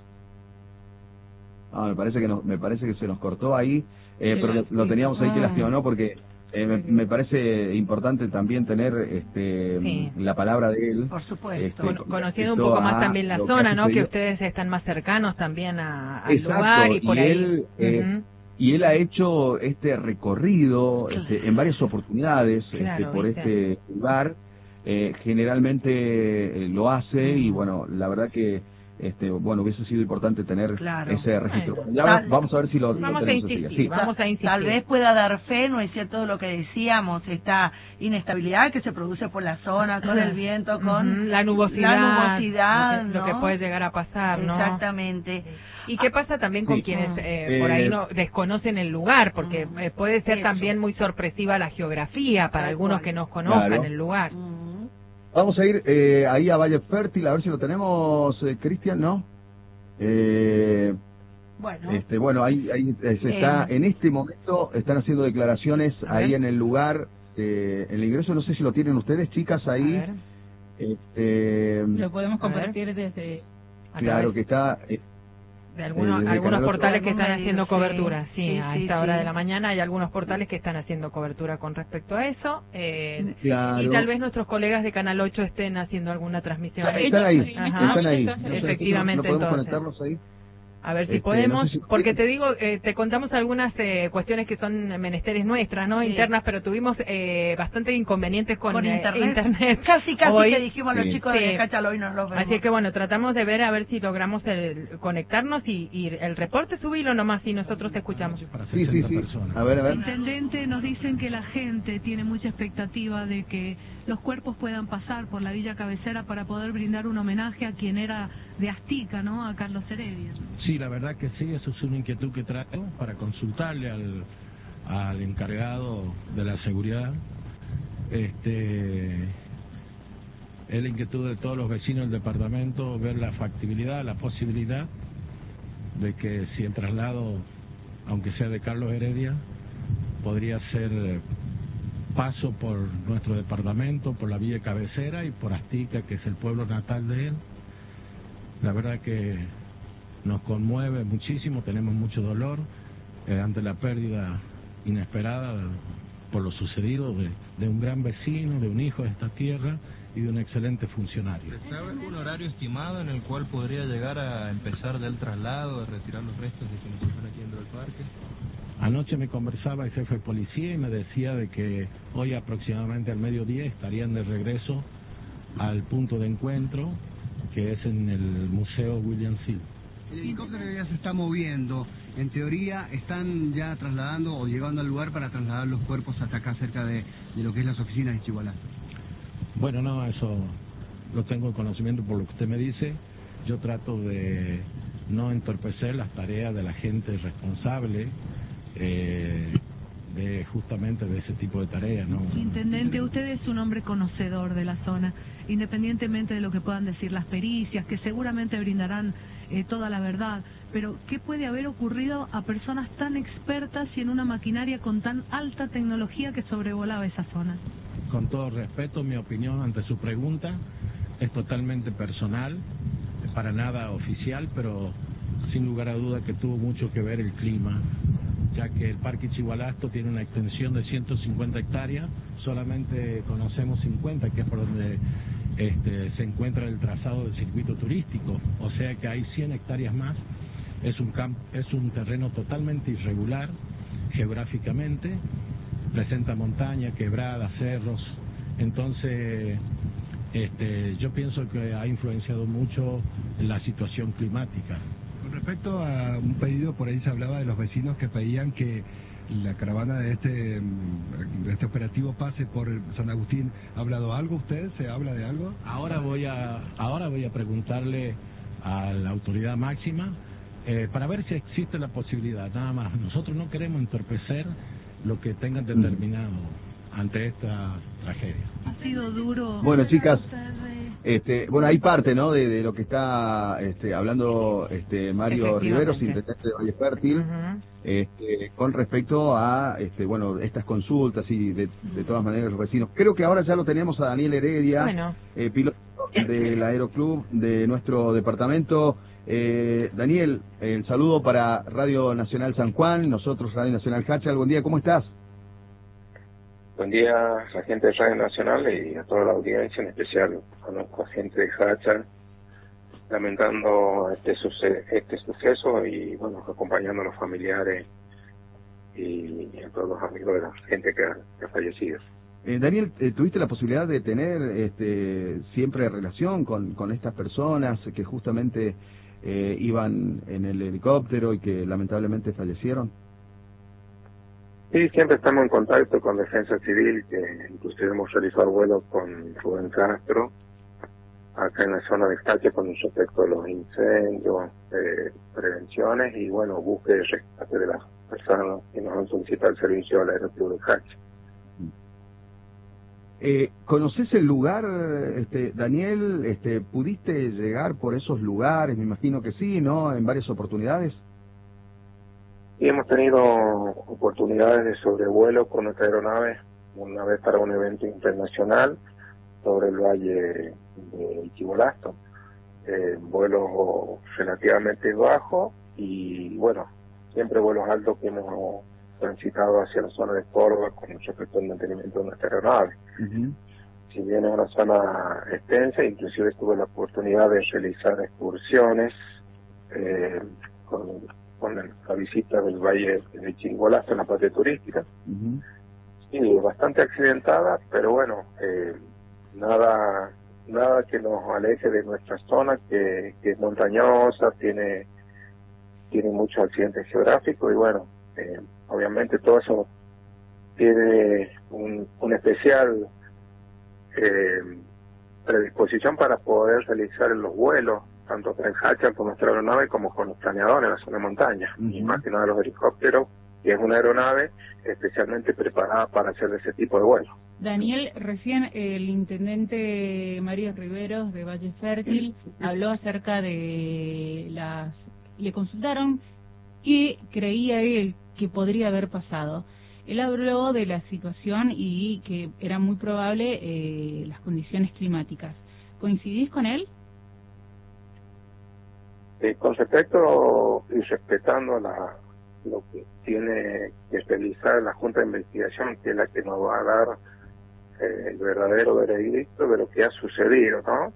Me parece que se nos cortó ahí, pero lo teníamos ahí, que lástima, ¿no? Porque Me parece importante también tener la palabra de él. Por supuesto. Conociendo un poco más también la zona, ¿no? Que ustedes están más cercanos también al lugar y por ahí. Y él ha hecho este recorrido en varias oportunidades por este lugar. Generalmente lo hace y bueno, la verdad que hubiese sido importante tener ese registro. Ya vamos a ver si lo tenemos enseguida. Sí. Vamos a insistir. Tal vez pueda dar fe, ¿no es cierto?, lo que decíamos, esta inestabilidad que se produce por la zona, con el viento, con la nubosidad, ¿no? Lo que puede llegar a pasar, ¿no? Exactamente. ¿Y qué pasa también con quienes por ahí no desconocen el lugar? Porque puede ser también muy sorpresiva la geografía para algunos que no conozcan el lugar. Vamos a ir ahí a Valle Fértil, a ver si lo tenemos, Cristian, ¿no? Bueno, ahí se está, en este momento están haciendo declaraciones ahí en el lugar, el ingreso, no sé si lo tienen ustedes, chicas, ahí. Lo podemos compartir desde... Claro que está... de algunos portales que están haciendo cobertura, a esta hora de la mañana hay algunos portales que están haciendo cobertura con respecto a eso, y tal vez nuestros colegas de Canal 8 estén haciendo alguna transmisión. Están ahí. Efectivamente, ¿No podemos entonces conectarlos ahí? A ver si podemos, no sé porque te digo, te contamos algunas cuestiones que son menesteres nuestras, ¿no? Internas, pero tuvimos bastante inconvenientes con internet. Casi hoy, que dijimos los chicos de Cachal, hoy no los vemos. Así que bueno, tratamos de ver a ver si logramos conectarnos y el reporte subilo nomás y nosotros te escuchamos. Sí. A ver. Intendente, nos dicen que la gente tiene mucha expectativa de que los cuerpos puedan pasar por la Villa Cabecera para poder brindar un homenaje a quien era de Astica, ¿no? A Carlos Heredia. Sí, la verdad que sí, eso es una inquietud que traigo para consultarle al encargado de la seguridad. Es la inquietud de todos los vecinos del departamento, ver la factibilidad, la posibilidad de que si el traslado, aunque sea de Carlos Heredia, podría ser paso por nuestro departamento, por la Villa Cabecera y por Astica, que es el pueblo natal de él. La verdad que nos conmueve muchísimo, tenemos mucho dolor ante la pérdida inesperada por lo sucedido de un gran vecino, de un hijo de esta tierra y de un excelente funcionario. ¿Sabe un horario estimado en el cual podría llegar a empezar del traslado, a retirar los restos de quienes están aquí dentro del parque? Anoche me conversaba el jefe de policía y me decía de que hoy aproximadamente al mediodía estarían de regreso al punto de encuentro, que es en el Museo William Sill. El helicóptero ya se está moviendo. En teoría están ya trasladando o llegando al lugar para trasladar los cuerpos hasta acá cerca de lo que es las oficinas de Chihuahua. Bueno, no, eso lo tengo conocimiento por lo que usted me dice. Yo trato de no entorpecer las tareas de la gente responsable justamente de ese tipo de tareas, ¿no? Intendente, usted es un hombre conocedor de la zona, independientemente de lo que puedan decir las pericias, que seguramente brindarán toda la verdad, pero ¿qué puede haber ocurrido a personas tan expertas y en una maquinaria con tan alta tecnología que sobrevolaba esa zona? Con todo respeto, mi opinión ante su pregunta es totalmente personal, para nada oficial, pero sin lugar a duda que tuvo mucho que ver el clima, ya que el Parque Chihualasto tiene una extensión de 150 hectáreas, solamente conocemos 50, que es por donde se encuentra el trazado del circuito turístico, o sea que hay 100 hectáreas más. Es un terreno totalmente irregular geográficamente, presenta montañas, quebradas, cerros, entonces yo pienso que ha influenciado mucho la situación climática. Con respecto a un pedido, por ahí se hablaba de los vecinos que pedían que la caravana de este operativo pase por San Agustín. ¿Ha hablado algo usted? ¿Se habla de algo? Ahora voy a preguntarle a la autoridad máxima para ver si existe la posibilidad, nada más. Nosotros no queremos entorpecer lo que tengan determinado ante esta tragedia. Ha sido duro. Bueno, chicas, bueno, hay parte, ¿no?, de lo que está hablando Mario Riveros, intendente de Valle Fértil, con respecto a bueno, estas consultas y de todas maneras los vecinos. Creo que ahora ya lo tenemos a Daniel Heredia, piloto del Aeroclub de nuestro departamento. Daniel, el saludo para Radio Nacional San Juan, nosotros Radio Nacional Hachal. Buen día, ¿cómo estás? Buen día a la gente de Radio Nacional y a toda la audiencia, en especial a nuestra gente de Hacha, lamentando este suceso y bueno, acompañando a los familiares y a todos los amigos de la gente que ha fallecido. Daniel, ¿tuviste la posibilidad de tener siempre relación con estas personas que justamente iban en el helicóptero y que lamentablemente fallecieron? Sí, siempre estamos en contacto con Defensa Civil, que inclusive hemos realizado vuelos con Rubén Castro, acá en la zona de Hacha, con respecto a los incendios, prevenciones y bueno, búsqueda y rescate de las personas que nos han solicitado el servicio al aeropuerto de Hacha. ¿Conoces el lugar, Daniel? ¿Pudiste llegar por esos lugares? Me imagino que sí, ¿no? En varias oportunidades. Y hemos tenido oportunidades de sobrevuelo con nuestra aeronave, una vez para un evento internacional sobre el valle de Chibolasto, vuelos relativamente bajos y bueno, siempre vuelos altos que hemos transitado hacia la zona de Córdoba con respecto al mantenimiento de nuestra aeronave. Si bien es una zona extensa, inclusive tuve la oportunidad de realizar excursiones con la visita del valle de Chingolasto en la parte turística. Sí, bastante accidentada, pero bueno, nada que nos aleje de nuestra zona, que es montañosa, tiene muchos accidentes geográficos y bueno, obviamente todo eso tiene un especial predisposición para poder realizar los vuelos, tanto con Hacha como nuestra aeronave, como con los planeadores en la zona de montaña, y más que nada los helicópteros, que es una aeronave especialmente preparada para hacer ese tipo de vuelos. Daniel, recién el intendente Mario Riveros de Valle Fértil habló acerca de le consultaron qué creía él que podría haber pasado. Él habló de la situación y que era muy probable las condiciones climáticas. ¿Coincidís con él? Con respecto y respetando lo que tiene que realizar la Junta de Investigación, que es la que nos va a dar el verdadero veredicto de lo que ha sucedido, ¿no?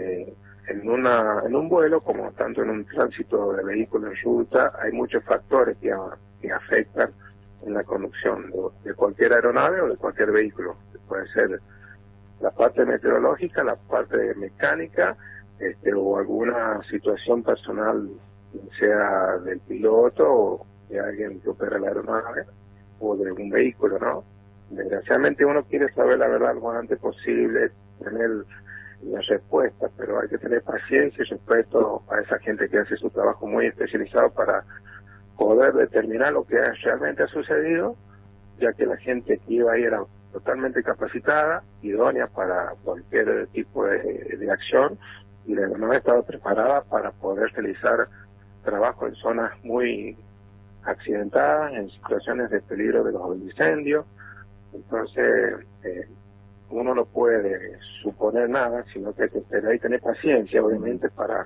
En un vuelo, como tanto en un tránsito de vehículos en ruta, hay muchos factores que afectan en la conducción de cualquier aeronave o de cualquier vehículo. Puede ser la parte meteorológica, la parte mecánica, o alguna situación personal, sea del piloto o de alguien que opera la aeronave o de un vehículo, ¿no? Desgraciadamente uno quiere saber la verdad lo antes posible, tener las respuestas, pero hay que tener paciencia y respeto a esa gente que hace su trabajo muy especializado para poder determinar lo que realmente ha sucedido, ya que la gente que iba ahí era totalmente capacitada, idónea para cualquier tipo de acción, y la aeronave estaba preparada para poder realizar trabajo en zonas muy accidentadas, en situaciones de peligro de los incendios. Entonces, uno no puede suponer nada, sino que hay que esperar y tener paciencia, obviamente, para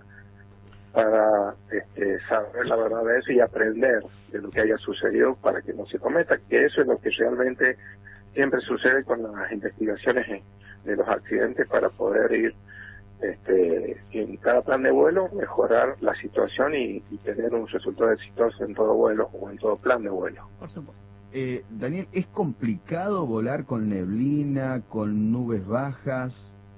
saber la verdad de eso y aprender de lo que haya sucedido para que no se cometa, que eso es lo que realmente siempre sucede con las investigaciones de los accidentes, para poder ir en cada plan de vuelo mejorar la situación y tener un resultado exitoso en todo vuelo o en todo plan de vuelo. Por supuesto. Daniel, ¿es complicado volar con neblina, con nubes bajas?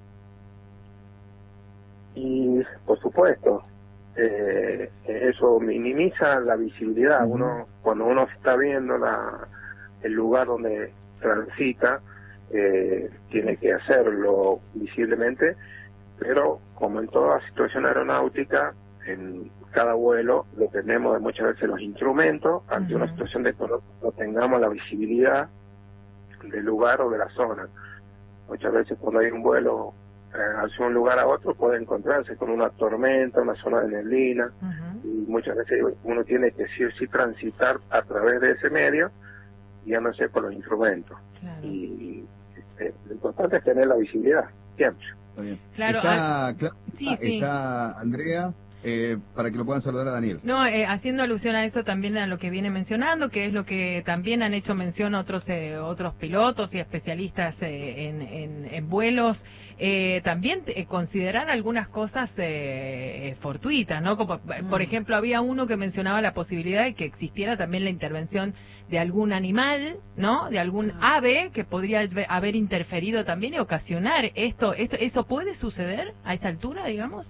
Y por supuesto, eso minimiza la visibilidad. Cuando uno está viendo el lugar donde transita, tiene que hacerlo visiblemente, pero como en toda situación aeronáutica, en cada vuelo dependemos de muchas veces los instrumentos ante una situación de que no tengamos la visibilidad del lugar o de la zona. Muchas veces cuando hay un vuelo hacia un lugar a otro puede encontrarse con una tormenta, una zona de neblina, y muchas veces uno tiene que sí o sí transitar a través de ese medio, guiándose por los instrumentos. Claro. Y lo importante es tener la visibilidad, siempre. Claro, está Andrea. para que lo puedan saludar a Daniel. No, haciendo alusión a eso también a lo que viene mencionando, que es lo que también han hecho mención otros pilotos y especialistas en vuelos, también considerar algunas cosas fortuitas, ¿no? Como, por ejemplo, había uno que mencionaba la posibilidad de que existiera también la intervención de algún animal, ¿no? De algún ave que podría haber interferido también y ocasionar ¿Eso puede suceder a esta altura, digamos?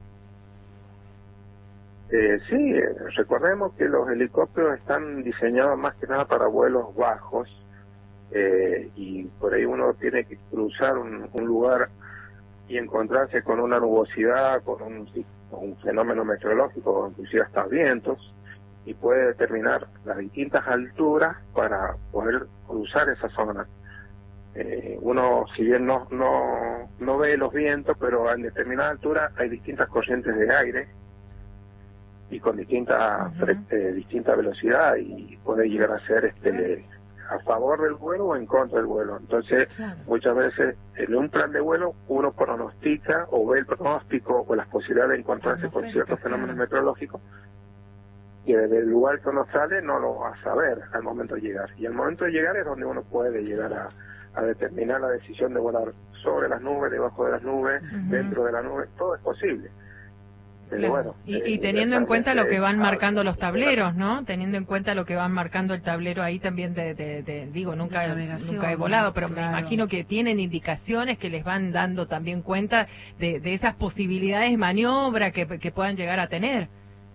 Sí, recordemos que los helicópteros están diseñados más que nada para vuelos bajos, y por ahí uno tiene que cruzar un lugar y encontrarse con una nubosidad, con un fenómeno meteorológico, inclusive hasta vientos, y puede determinar las distintas alturas para poder cruzar esa zona. Uno, si bien no ve los vientos, pero en determinada altura hay distintas corrientes de aire y con distinta velocidad, y puede llegar a ser a favor del vuelo o en contra del vuelo. Entonces, muchas veces en un plan de vuelo uno pronostica o ve el pronóstico o las posibilidades de encontrarse con ciertos fenómenos meteorológicos, y desde el lugar que uno sale no lo va a saber al momento de llegar. Y al momento de llegar es donde uno puede llegar a determinar la decisión de volar sobre las nubes, debajo de las nubes, dentro de la nube. Todo es posible. Pero bueno, y teniendo en cuenta lo que van marcando los tableros, ¿no? Teniendo en cuenta lo que van marcando el tablero ahí también, digo, nunca he volado, pero me imagino que tienen indicaciones que les van dando también cuenta de esas posibilidades de maniobra que puedan llegar a tener.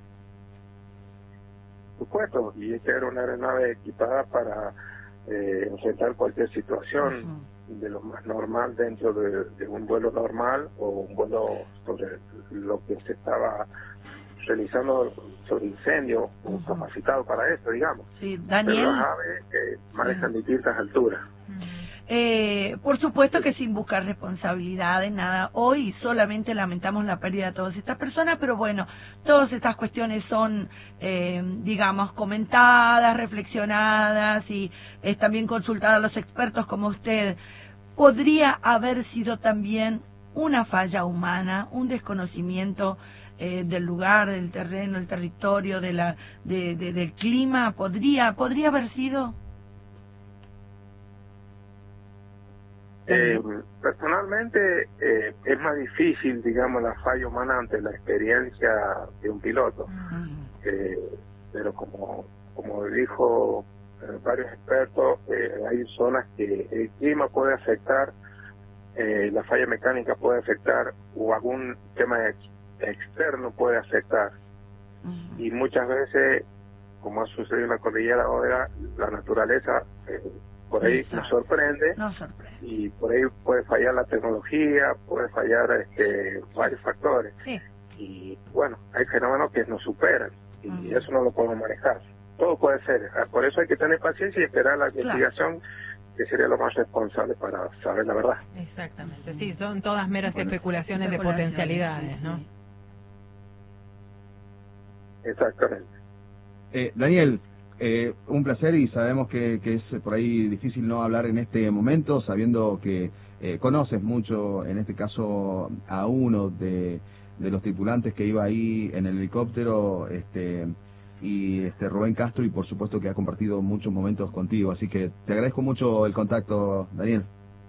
Por supuesto, y esta era una aeronave equipada para enfrentar cualquier situación de lo más normal dentro de un vuelo normal o un vuelo sobre lo que se estaba realizando sobre incendio, capacitado para eso, digamos. Sí, Daniel. Pero las aves manejan distintas alturas. Por supuesto que sin buscar responsabilidades, nada. Hoy solamente lamentamos la pérdida de todas estas personas, pero bueno, todas estas cuestiones son, digamos, comentadas, reflexionadas y también consultadas a los expertos como usted. Podría haber sido también una falla humana, un desconocimiento del lugar, del terreno, del territorio, del clima. ¿Podría haber sido? Personalmente es más difícil, digamos, la falla humana ante la experiencia de un piloto, pero como dijo varios expertos, hay zonas que el clima puede afectar, la falla mecánica puede afectar, o algún tema externo puede afectar, y muchas veces, como ha sucedido en la cordillera ahora, la naturaleza por ahí nos sorprende, y por ahí puede fallar la tecnología, puede fallar varios factores, y bueno, hay fenómenos que nos superan, y eso no lo podemos manejar. Todo puede ser, por eso hay que tener paciencia y esperar la investigación, que sería lo más responsable para saber la verdad. Exactamente, sí, son todas meras especulaciones de potencialidades, ¿no? Exactamente. Daniel, un placer, y sabemos que es por ahí difícil no hablar en este momento, sabiendo que conoces mucho, en este caso, a uno de los tripulantes que iba ahí en el helicóptero, y Rubén Castro, y por supuesto que ha compartido muchos momentos contigo, así que te agradezco mucho el contacto, Daniel.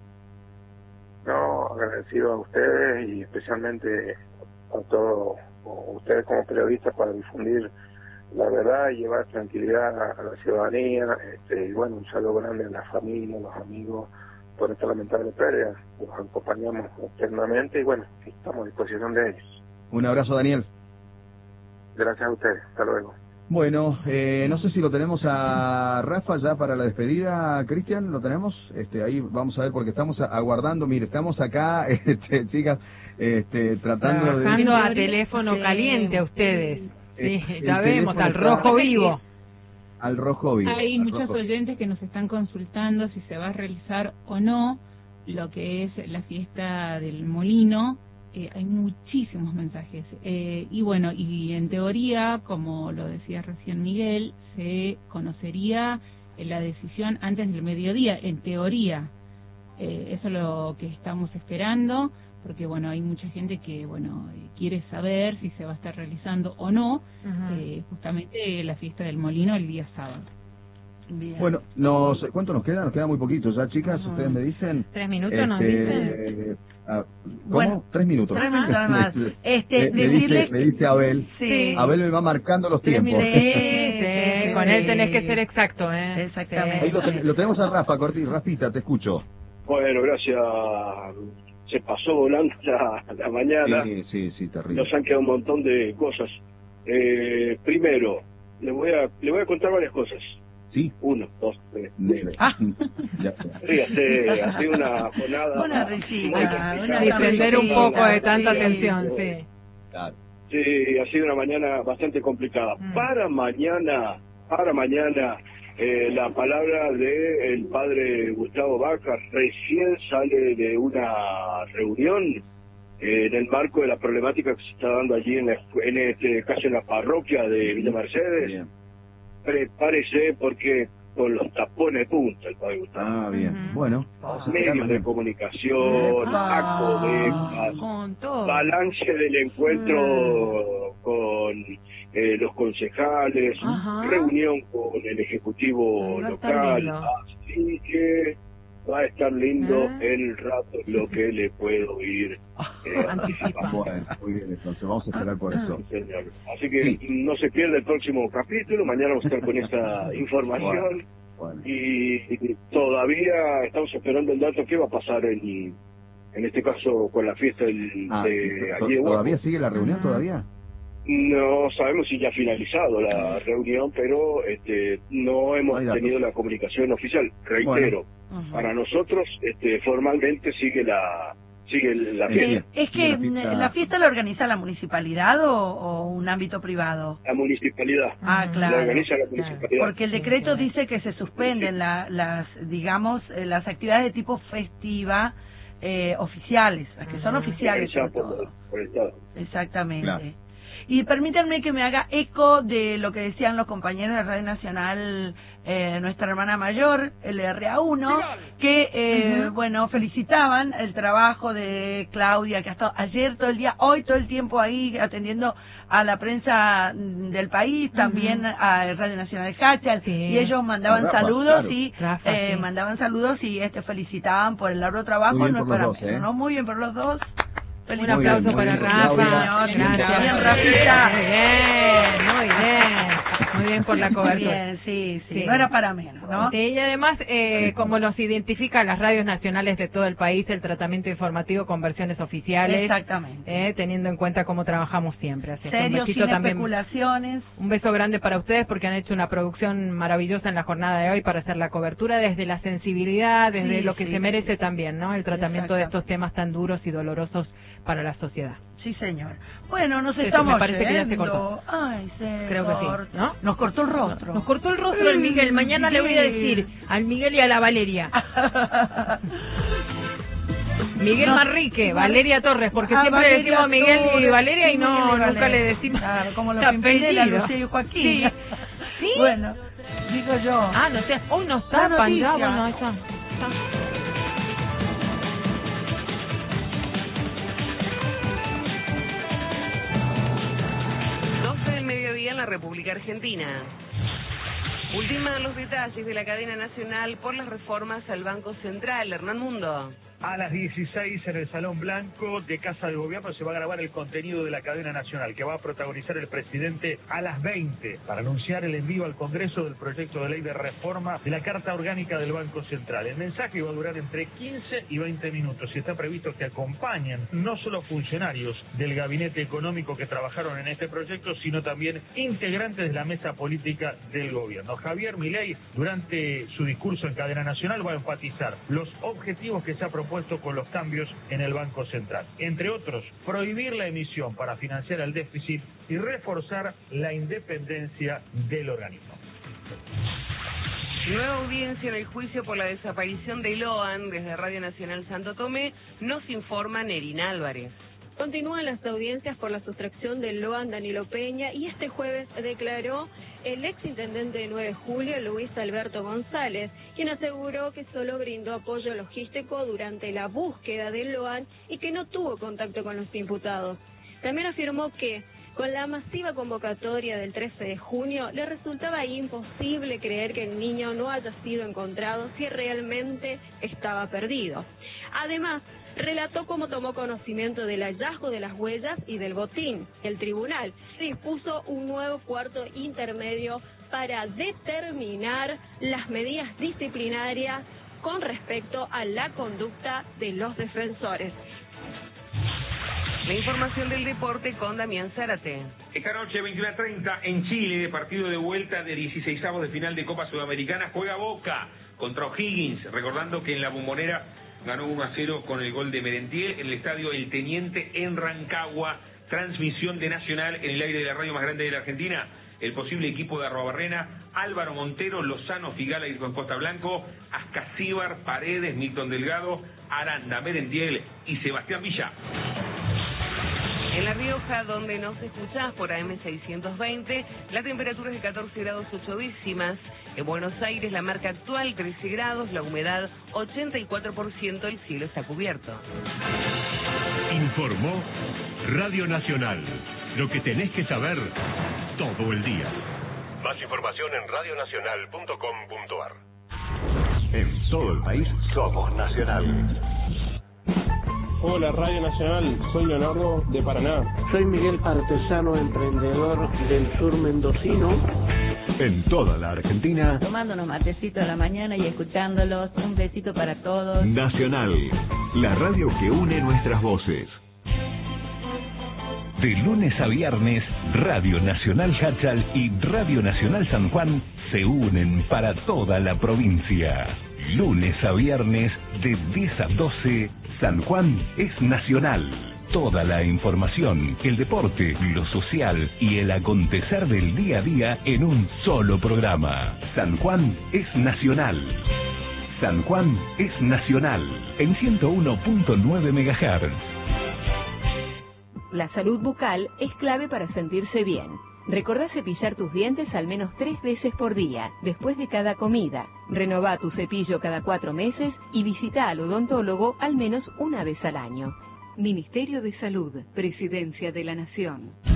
No, agradecido a ustedes y especialmente a todos ustedes como periodistas para difundir la verdad y llevar tranquilidad a la ciudadanía, y bueno, un saludo grande a la familia, a los amigos por esta lamentable pérdida. Los acompañamos eternamente y bueno, estamos a disposición de ellos. Un abrazo, Daniel. Gracias a ustedes, hasta luego. Bueno, no sé si lo tenemos a Rafa ya para la despedida, Cristian, ¿lo tenemos? Ahí vamos a ver, porque estamos aguardando, mire, estamos acá, chicas, tratando trabajando a teléfono caliente a ustedes. Sí, ya vemos, al rojo vivo. Al rojo vivo. Hay muchos oyentes que nos están consultando si se va a realizar o no lo que es la fiesta del molino. Hay muchísimos mensajes. Y bueno, y en teoría, como lo decía recién Miguel, se conocería la decisión antes del mediodía, en teoría. Eso es lo que estamos esperando, porque bueno, hay mucha gente que bueno quiere saber si se va a estar realizando o no justamente la fiesta del molino el día sábado. Bien. Bueno, ¿cuánto nos queda? Nos queda muy poquito ya, chicas. Ustedes me dicen. 3 minutos nos dicen. ¿Cómo? Bueno, 3 minutos. 3 minutos nada más. Me dice Abel. Sí. Abel me va marcando los tiempos. Sí, con él tenés que ser exacto, Exactamente. Ahí lo tenemos a Rafa, Rafita, te escucho. Bueno, gracias. Se pasó volando la mañana. Sí, terrible. Nos han quedado un montón de cosas. Primero, le voy a contar varias cosas. Sí. 1, 2, 3. Sí, hace una jornada. Una risita. Distender un poco de tanta tensión, sí. Claro. Sí, ha sido una mañana bastante complicada. Para mañana, la palabra del padre Gustavo Baca recién sale de una reunión en el marco de la problemática que se está dando allí en este caso en la parroquia de Villa Mercedes. Bien. Prepárese porque con los tapones de punta el padre Gustavo. Ah, bien. Bueno. Medios de comunicación, acodecas, balance del encuentro con los concejales, reunión con el ejecutivo local, así que va a estar lindo el rato lo que le puedo ir anticipando. Bueno, muy bien, entonces vamos a esperar por eso. Señor. Así que no se pierda el próximo capítulo, mañana vamos a estar con esta información. Bueno. Y todavía estamos esperando el dato que va a pasar en este caso con la fiesta de allí. ¿Todavía sigue la reunión todavía? No sabemos si ya ha finalizado la reunión, pero no hemos tenido la comunicación oficial. Reitero, para nosotros formalmente sigue la fiesta. ¿Es que la fiesta la organiza la municipalidad o un ámbito privado? La municipalidad. Ah, claro. La organiza la municipalidad. Porque el decreto dice que se suspenden las actividades de tipo festiva oficiales, las que son oficiales sobre todo. Por el Estado. Exactamente. Claro. Y permítanme que me haga eco de lo que decían los compañeros de Radio Nacional, nuestra hermana mayor, LRA1, que, bueno, felicitaban el trabajo de Claudia, que ha estado ayer todo el día, hoy todo el tiempo ahí atendiendo a la prensa del país, también a Radio Nacional de Hachal, y ellos mandaban saludos mandaban saludos y felicitaban por el largo trabajo, no es para menos, ¿no? Muy bien por los dos. Un aplauso para Rafa. Gracias. Bien, Rafita. Muy bien. Muy bien por la cobertura. Bien, sí. No era para menos, ¿no? Sí, y además, como nos identifica las radios nacionales de todo el país, el tratamiento informativo con versiones oficiales. Exactamente. Teniendo en cuenta cómo trabajamos siempre. Así Serio, sin especulaciones. Un beso grande para ustedes porque han hecho una producción maravillosa en la jornada de hoy para hacer la cobertura desde la sensibilidad, desde lo que se merece también, ¿no? El tratamiento de estos temas tan duros y dolorosos para la sociedad. Sí, señor. Bueno, nos estamos me parece que ya se cortó. Ay, creo que sí, ¿no? Nos cortó el rostro. Nos cortó el rostro el Miguel. Mañana le voy a decir al Miguel y a la Valeria. Miguel Manrique, Valeria Torres, porque siempre le decimos Miguel y Valeria y nunca le decimos. Claro, como los Pimpinela, Lucía y Joaquín. ¿Sí? Bueno, digo yo. No sé, hoy nos tapan ya, bueno, eso. En la República Argentina. Ultiman los detalles de la cadena nacional por las reformas al Banco Central. Hernán Mundo. A las 16 en el Salón Blanco de Casa de Gobierno se va a grabar el contenido de la cadena nacional que va a protagonizar el presidente a las 20 para anunciar el envío al Congreso del proyecto de ley de reforma de la Carta Orgánica del Banco Central. El mensaje va a durar entre 15 y 20 minutos y está previsto que acompañen no solo funcionarios del gabinete económico que trabajaron en este proyecto, sino también integrantes de la mesa política del gobierno. Javier Milei, durante su discurso en cadena nacional, va a enfatizar los objetivos que se ha propuesto con los cambios en el Banco Central. Entre otros, prohibir la emisión para financiar el déficit y reforzar la independencia del organismo. Nueva audiencia en el juicio por la desaparición de Loan. Desde Radio Nacional Santo Tomé nos informa Nerina Álvarez. Continúan las audiencias por la sustracción del Loan Danilo Peña y este jueves declaró el exintendente de 9 de julio, Luis Alberto González, quien aseguró que solo brindó apoyo logístico durante la búsqueda del Loan y que no tuvo contacto con los imputados. También afirmó que con la masiva convocatoria del 13 de junio, le resultaba imposible creer que el niño no haya sido encontrado si realmente estaba perdido. Además, relató cómo tomó conocimiento del hallazgo de las huellas y del botín. El tribunal dispuso un nuevo cuarto intermedio para determinar las medidas disciplinarias con respecto a la conducta de los defensores. La información del deporte con Damián Zárate. Esta noche, 21:30, en Chile, partido de vuelta de 16avos de final de Copa Sudamericana, juega Boca contra O'Higgins, recordando que en la Bombonera ganó 1-0 con el gol de Merentiel en el estadio El Teniente en Rancagua. Transmisión de Nacional en el aire de la radio más grande de la Argentina. El posible equipo de Arrobarrena: Álvaro Montero, Lozano, Figala y Costa Blanco, Ascasíbar, Paredes, Milton Delgado, Aranda, Merentiel y Sebastián Villa. En La Rioja, donde nos escuchás por AM620, la temperatura es de 14 grados 8 décimas. En Buenos Aires, la marca actual 13 grados, la humedad 84%, el cielo está cubierto. Informó Radio Nacional. Lo que tenés que saber todo el día. Más información en radionacional.com.ar. En todo el país somos Nacional. Hola Radio Nacional, soy Leonardo de Paraná. Soy Miguel Artesano, emprendedor del sur mendocino. En toda la Argentina, tomando unos matecitos a la mañana y escuchándolos. Un besito para todos. Nacional, la radio que une nuestras voces. De lunes a viernes, Radio Nacional Hachal y Radio Nacional San Juan se unen para toda la provincia. Lunes a viernes, de 10 a 12, San Juan es Nacional. Toda la información, el deporte, lo social y el acontecer del día a día en un solo programa. San Juan es Nacional. San Juan es Nacional, en 101.9 MHz. La salud bucal es clave para sentirse bien. Recordá cepillar tus dientes al menos 3 veces por día, después de cada comida. Renová tu cepillo cada 4 meses y visita al odontólogo al menos una vez al año. Ministerio de Salud, Presidencia de la Nación.